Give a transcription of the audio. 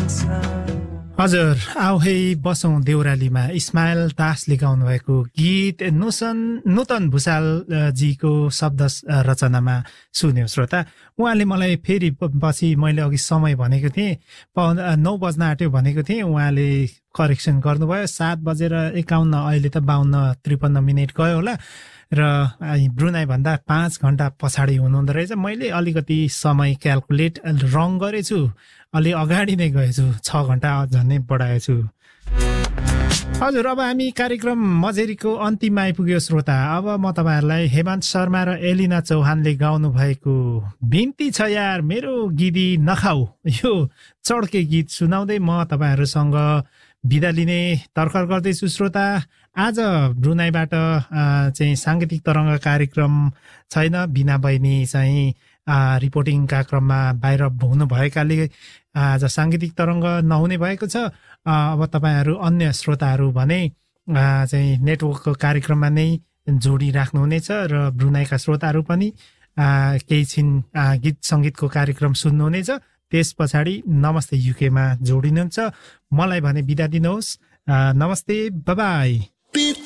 हजुर आऊ है बसौं देउरालीमा इस्माइल दासले गाउनु भएको गीत नूतन भुषाल जीको शब्द रचनामा सुन्यो श्रोता। उहाँले मलाई फेरि पछि मैले अघि समय भनेको थिएँ 9 बज्न आँट्यो भनेको थिएँ, उहाँले करेक्सन गर्नुभयो 7:51, अहिले त 52-53 मिनेट गयो होला र ब्रुनाई भन्दा 5 घण्टा पछाडि हुनुहुँदो रहेछ। मैले अलिकति समय क्याल्कुलेट रङ गरेछु, अलि अगाडि नै गएछु, 6 घण्टा झन्नै बढाएछु। हजुर अब हामी कार्यक्रम मजेरीको अन्तिममा आइपुग्यो श्रोता। अब म तपाईहरुलाई हेमन्त शर्मा र एलिना चौहानले गाउनु भएको बिन्ती छ यार मेरो गिदी नखाऊ यो चड्के गीत सुनाउँदै म तपाईहरुसँग बिदा लिने तर्खर गर्दैछु श्रोता। आज ब्रुनाईबाट चाहिँ सांगीतिक तरंग कार्यक्रम छैन, बिना बहिनी चाहिँ रिपोर्टिङका क्रममा बाहिर हुनु भएकाले आज सांगीतिक तरंग नहुने भएको छ। अब तपाईहरु अन्य श्रोताहरु भने चाहिँ नेटवर्कको कार्यक्रममा नै जोडिराख्नुहुनेछ र ब्रुनाईका श्रोताहरु पनि केही छिन गीत संगीतको कार्यक्रम सुन्नुहुनेछ। त्यस पछाडि नमस्ते युकेमा जोडिनुहुन्छ। मलाई भने बिदा दिनुहोस्। नमस्ते, बाइ बाइ।